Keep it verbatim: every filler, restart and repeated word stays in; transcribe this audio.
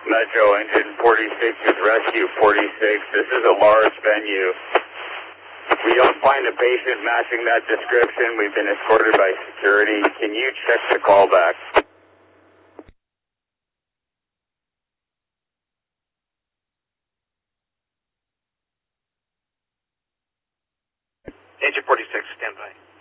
Metro Engine forty-six is Rescue forty-six. This is a large venue. We don't find a patient matching that description. We've been escorted by security. Can you check the callback? Engine forty-six, stand by.